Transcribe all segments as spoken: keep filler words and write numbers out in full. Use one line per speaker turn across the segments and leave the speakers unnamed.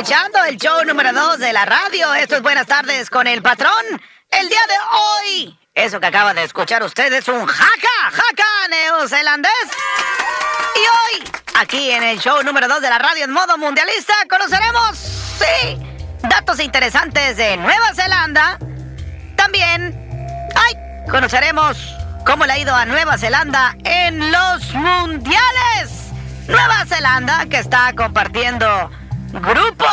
escuchando el show número dos de la radio. Esto es Buenas Tardes con el Patrón. El día de hoy, eso que acaba de escuchar usted es un jaca, jaca neozelandés. Y hoy, aquí en el show número dos de la radio en modo mundialista, conoceremos, sí, datos interesantes de Nueva Zelanda. También, ay, conoceremos cómo le ha ido a Nueva Zelanda en los mundiales. Nueva Zelanda, que está compartiendo grupo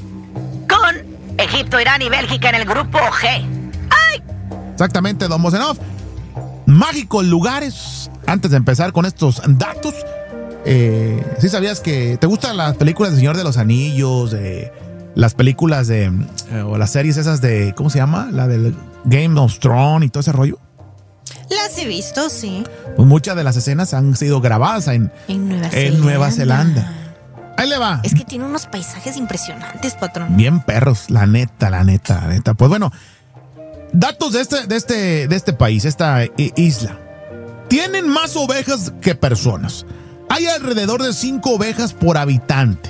con Egipto, Irán y Bélgica en el grupo G. ¡Ay!
Exactamente, don Mosenov. Mágicos lugares. Antes de empezar con estos datos, eh, ¿sí sabías que te gustan las películas de Señor de los Anillos, de las películas de, eh, o las series esas de, ¿cómo se llama? La del Game of Thrones y todo ese rollo.
Las he visto, sí.
Pues muchas de las escenas han sido grabadas en,
en, Nueva,
en
Zelanda.
Nueva Zelanda. Ahí le va.
Es que tiene unos paisajes impresionantes, patrón.
Bien perros, la neta, la neta, la neta. Pues bueno, datos de este, de este, de este país, esta isla. Tienen más ovejas que personas. Hay alrededor de cinco ovejas por habitante.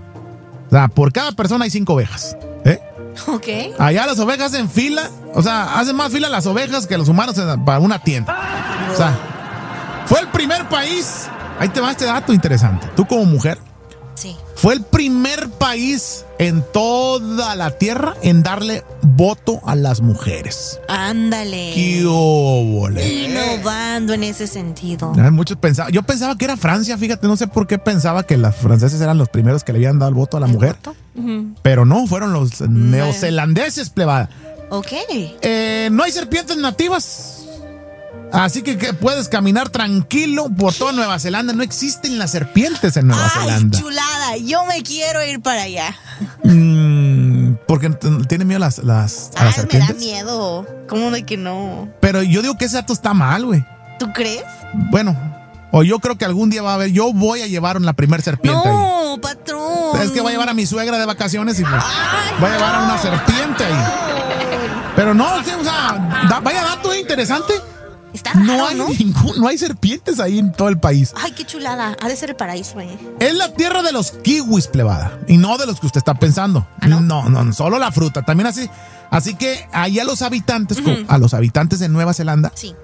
O sea, por cada persona hay cinco ovejas. ¿Eh?
Ok.
Allá las ovejas en fila, o sea, hacen más fila las ovejas que los humanos para una tienda. O sea, fue el primer país. Ahí te va este dato interesante. Tú como mujer.
Sí.
Fue el primer país en toda la tierra en darle voto a las mujeres.
Ándale.
¡Qué óvole!
Innovando en ese sentido.
Muchos pensaban, yo pensaba que era Francia, fíjate, no sé por qué pensaba que los franceses eran los primeros que le habían dado el voto a la mujer. Uh-huh. Pero no, fueron los no. neozelandeses, plebada.
Ok.
Eh, no hay serpientes nativas. Así que, que puedes caminar tranquilo por toda Nueva Zelanda. No existen las serpientes en Nueva
Ay,
Zelanda.
Chulada, yo me quiero ir para allá.
Mm, porque tiene miedo a las, las, a
Ay,
las serpientes.
Me da miedo. ¿Cómo de que no?
Pero yo digo que ese dato está mal, güey.
¿Tú crees?
Bueno, o yo creo que algún día va a haber. Yo voy a llevar la primer serpiente.
No,
ahí.
patrón.
Es que voy a llevar a mi suegra de vacaciones y pues, voy a llevar a una serpiente ahí. Pero no, o sea, da, vaya dato interesante.
Está raro,
no hay
¿no?
Ningún, no hay serpientes ahí en todo el país.
Ay, qué chulada. Ha de ser el paraíso, eh.
Es la tierra de los kiwis, plebada. Y no de los que usted está pensando.
¿Ah, no?
no, no, solo la fruta. También así. Así que ahí a los habitantes, uh-huh. a los habitantes de Nueva Zelanda,
sí.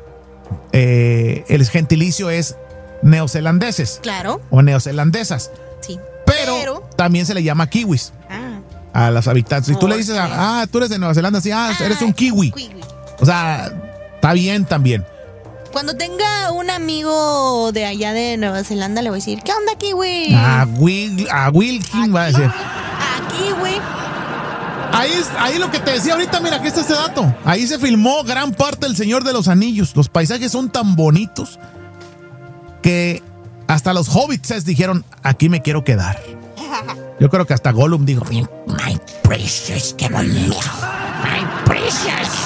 eh, el gentilicio es neozelandeses.
Claro.
O neozelandesas.
Sí.
Pero,
Pero
también se le llama kiwis.
Ah.
A los habitantes. Si
oh,
tú le dices,
okay.
ah, tú eres de Nueva Zelanda, sí, ah, eres un kiwi.
kiwi.
O sea, está bien también.
Cuando tenga un amigo de allá de Nueva Zelanda, le voy a decir, ¿qué onda, kiwi?
A Will, a Wilkin va a decir.
A kiwi.
Ahí, ahí lo que te decía ahorita, mira, aquí está este dato. Ahí se filmó gran parte del Señor de los Anillos. Los paisajes son tan bonitos que hasta los hobbits dijeron, aquí me quiero quedar. Yo creo que hasta Gollum dijo, my precious, qué bonito. My precious.